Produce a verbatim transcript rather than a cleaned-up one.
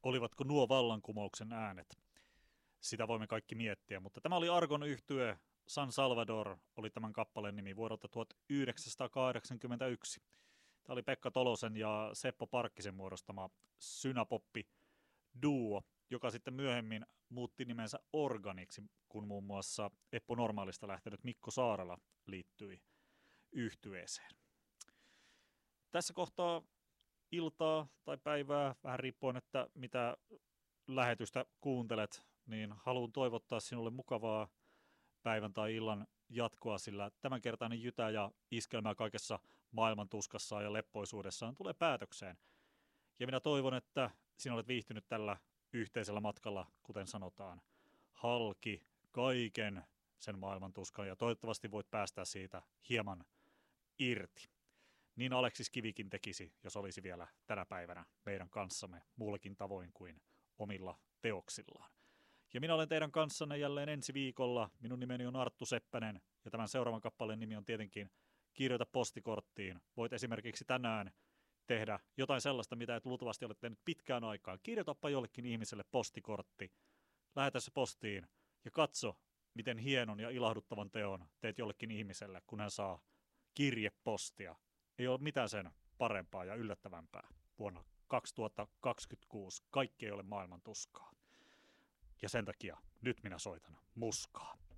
Olivatko nuo vallankumouksen äänet? Sitä voimme kaikki miettiä, mutta tämä oli Argon yhtye. San Salvador oli tämän kappaleen nimi vuodelta tuhatyhdeksänsataakahdeksankymmentäyksi. Tämä oli Pekka Tolosen ja Seppo Parkkisen muodostama synapoppi-duo, joka sitten myöhemmin muutti nimensä Organiksi, kun muun muassa Eppu Normaalista lähtenyt Mikko Saarela liittyi yhtyeeseen. Tässä kohtaa iltaa tai päivää, vähän riippuen, että mitä lähetystä kuuntelet, niin haluan toivottaa sinulle mukavaa päivän tai illan jatkoa, sillä tämänkertainen jytä ja iskelmää kaikessa maailman tuskassaan ja leppoisuudessaan tulee päätökseen. Ja minä toivon, että sinä olet viihtynyt tällä yhteisellä matkalla, kuten sanotaan, halki kaiken sen maailman tuskan ja toivottavasti voit päästää siitä hieman irti. Niin Aleksis Kivikin tekisi, jos olisi vielä tänä päivänä meidän kanssamme muullakin tavoin kuin omilla teoksillaan. Ja minä olen teidän kanssanne jälleen ensi viikolla. Minun nimeni on Arttu Seppänen ja tämän seuraavan kappaleen nimi on tietenkin Kirjoita postikorttiin. Voit esimerkiksi tänään tehdä jotain sellaista, mitä et luultavasti ole tehnyt pitkään aikaan. Kirjoitapa jollekin ihmiselle postikortti, lähetä se postiin ja katso, miten hienon ja ilahduttavan teon teet jollekin ihmiselle, kun hän saa kirjepostia. Ei ole mitään sen parempaa ja yllättävämpää vuonna kaksituhattakaksikymmentäkuusi. Kaikki ei ole maailman tuskaa. Ja sen takia nyt minä soitan muskaa.